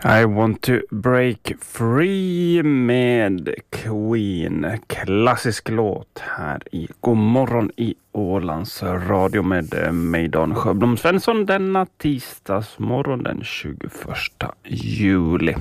I want to break free med Queen. Klassisk låt här i God morgon i Ålands radio med mig Dan Sjöblom Svensson denna tisdagsmorgon den 21 juli.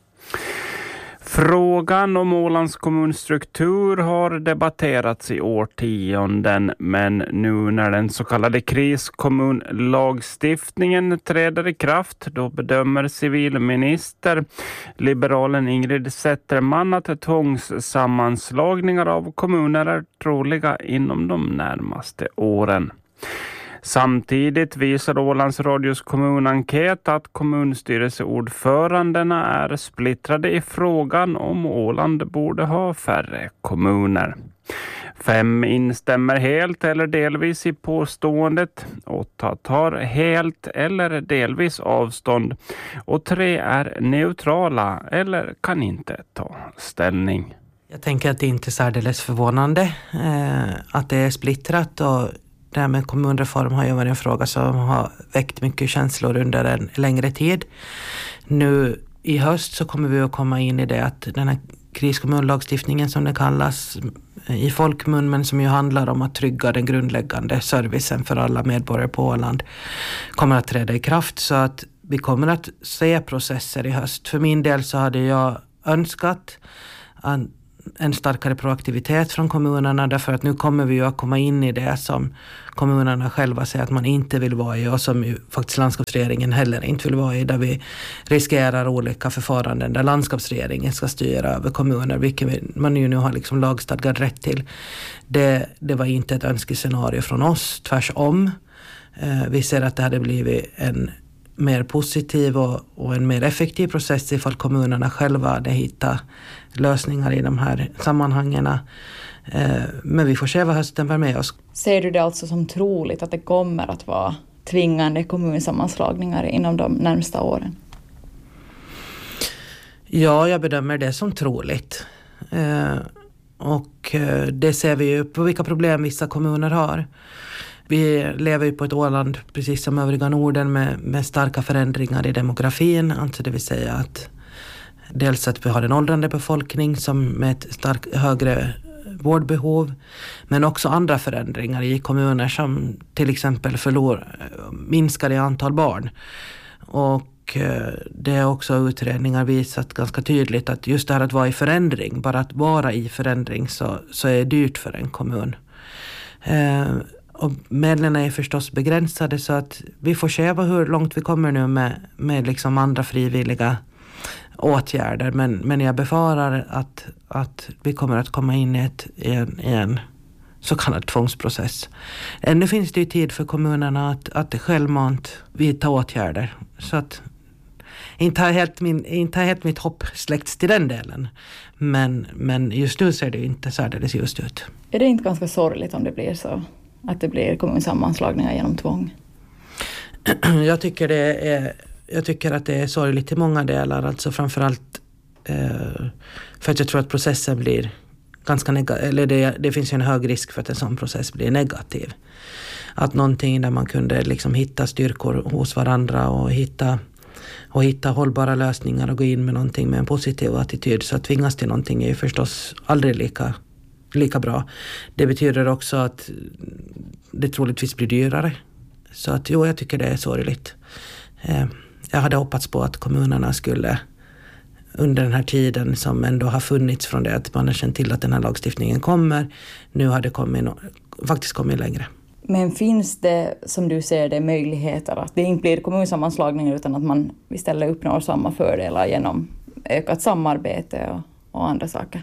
Frågan om Ålands kommunstruktur har debatterats i årtionden, men nu när den så kallade kriskommunlagstiftningen träder i kraft, då bedömer civilminister liberalen Ingrid Zetterman att tvångssammanslagningar av kommuner är troliga inom de närmaste åren. Samtidigt visar Ålands radios kommunenkät att kommunstyrelseordförandena är splittrade i frågan om Åland borde ha färre kommuner. 5 instämmer helt eller delvis i påståendet, 8 tar helt eller delvis avstånd och 3 är neutrala eller kan inte ta ställning. Jag tänker att det inte är särdeles förvånande att det är splittrat, och det här med kommunreform har ju varit en fråga som har väckt mycket känslor under en längre tid. Nu i höst så kommer vi att komma in i det att den här kriskommunlagstiftningen som det kallas i folkmun, men som ju handlar om att trygga den grundläggande servicen för alla medborgare på Åland, kommer att träda i kraft, så att vi kommer att se processer i höst. För min del så hade jag önskat en starkare proaktivitet från kommunerna, därför att nu kommer vi ju att komma in i det som kommunerna själva säger att man inte vill vara i, och som ju faktiskt landskapsregeringen heller inte vill vara i, där vi riskerar olika förfaranden där landskapsregeringen ska styra över kommuner, vilket man ju nu har liksom lagstadgad rätt till. Det var inte ett önskescenario från oss, tvärtom. Vi ser att det hade blivit en mer positiv och en mer effektiv process ifall kommunerna själva hade hittat lösningar i de här sammanhangen. Men vi får se vad hösten bär med oss. Ser du det alltså som troligt att det kommer att vara tvingande kommunsammanslagningar inom de närmsta åren? Ja, jag bedömer det som troligt. Och det ser vi ju på vilka problem vissa kommuner har. Vi lever ju på ett Åland, precis som övriga Norden, med starka förändringar i demografin. Alltså det vill säga att dels att vi har en åldrande befolkning som med ett starkt högre vårdbehov, men också andra förändringar i kommuner som till exempel minskar i antal barn. Och det är också utredningar visat ganska tydligt att just det här att vara i förändring, bara att vara i förändring så är dyrt för en kommun. Och medlen är förstås begränsade, så att vi får se hur långt vi kommer nu med liksom andra frivilliga åtgärder. Men jag befarar att vi kommer att komma in i en så kallad tvångsprocess. Ännu finns det ju tid för kommunerna att självmant vidta åtgärder. Så att inte har helt mitt hopp släckts till den delen. Men just nu ser det inte särdeles just ut. Är det inte ganska sorgligt om det blir så? Att det blir kommunsammanslagningar genom tvång? Jag tycker att det är sorgligt i många delar. Alltså framförallt för att jag tror att processen blir ganska negativ. Eller det finns ju en hög risk för att en sån process blir negativ. Att någonting där man kunde liksom hitta styrkor hos varandra och hitta hållbara lösningar och gå in med någonting med en positiv attityd, så att tvingas till någonting är ju förstås aldrig lika bra. Det betyder också att det troligtvis blir dyrare. Så att jag tycker det är sorgligt. Jag hade hoppats på att kommunerna skulle under den här tiden som ändå har funnits från det att man har känt till att den här lagstiftningen kommer, nu har det faktiskt kommit längre. Men finns det, som du ser det, möjligheter att det inte blir kommunsammanslagningar utan att man istället uppnår samma fördelar genom ökat samarbete och andra saker?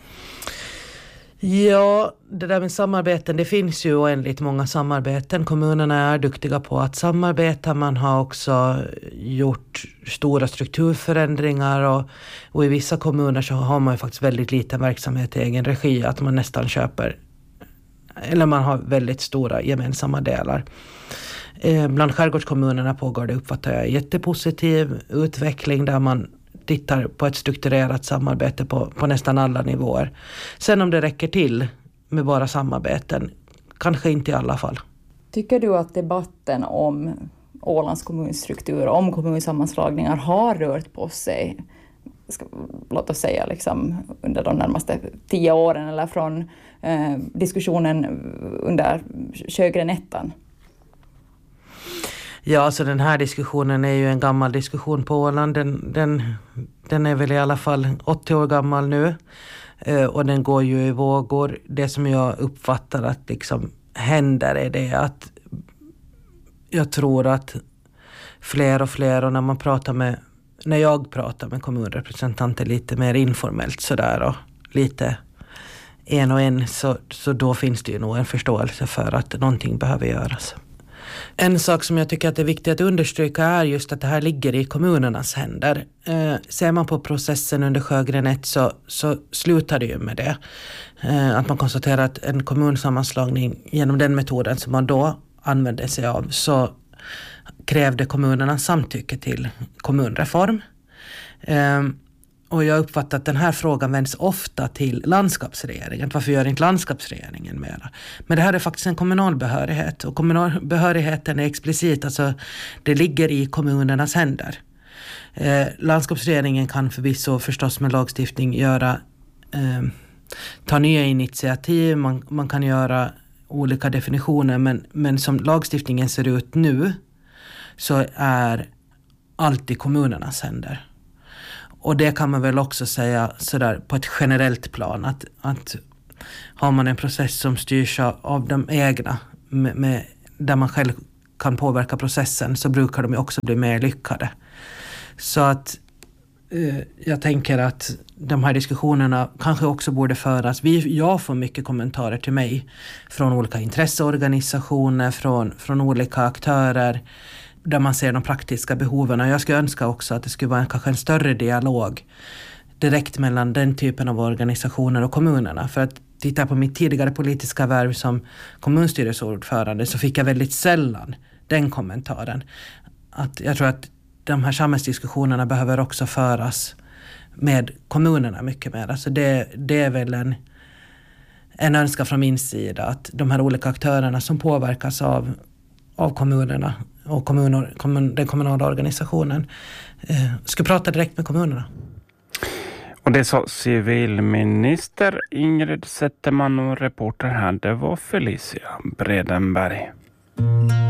Ja, det där med samarbeten, det finns ju oändligt många samarbeten. Kommunerna är duktiga på att samarbeta. Man har också gjort stora strukturförändringar och i vissa kommuner så har man ju faktiskt väldigt liten verksamhet i egen regi, att man nästan köper, eller man har väldigt stora gemensamma delar. Bland skärgårdskommunerna pågår det, uppfattar jag, jättepositiv utveckling där man tittar på ett strukturerat samarbete på nästan alla nivåer. Sen om det räcker till med bara samarbeten, kanske inte i alla fall. Tycker du att debatten om Ålands kommunstruktur, om kommunsammanslagningar har rört på sig, låt oss säga liksom under de närmaste 10 åren eller från diskussionen under Sjögren 1. Ja, alltså den här diskussionen är ju en gammal diskussion på Åland. Den är väl i alla fall 80 år gammal nu. Och den går ju i vågor. Det som jag uppfattar att liksom händer är det att jag tror att fler och fler, och när jag pratar med kommunrepresentanter lite mer informellt sådär och lite en och en, så då finns det ju nog en förståelse för att någonting behöver göras. En sak som jag tycker att det är viktigt att understryka är just att det här ligger i kommunernas händer. Ser man på processen under Sjögren 1 så slutar det ju med det. Att man konstaterar att en kommunsammanslagning genom den metoden som man då använde sig av, så krävde kommunerna samtycke till kommunreform. Och jag uppfattar att den här frågan vänds ofta till landskapsregeringen. Varför gör inte landskapsregeringen mera? Men det här är faktiskt en kommunal behörighet. Och kommunalbehörigheten är explicit. Alltså det ligger i kommunernas händer. Landskapsregeringen kan förvisso förstås med lagstiftning ta nya initiativ. Man kan göra olika definitioner. Men som lagstiftningen ser ut nu så är allt i kommunernas händer. Och det kan man väl också säga sådär på ett generellt plan att har man en process som styrs av de egna där man själv kan påverka processen, så brukar de ju också bli mer lyckade. Så att jag tänker att de här diskussionerna kanske också borde föras. Jag får mycket kommentarer till mig från olika intresseorganisationer, från olika aktörer där man ser de praktiska behoven. Och jag skulle önska också att det skulle vara kanske en större dialog direkt mellan den typen av organisationer och kommunerna. För att titta på mitt tidigare politiska värv som kommunstyrelseordförande, så fick jag väldigt sällan den kommentaren. Att jag tror att de här samhällsdiskussionerna behöver också föras med kommunerna mycket mer. Alltså det är väl en önskan från min sida att de här olika aktörerna som påverkas av kommunerna och den kommunala organisationen ska prata direkt med kommunerna. Och det sa civilminister Ingrid Zetterman, och reporter här, det var Felicia Bredenberg.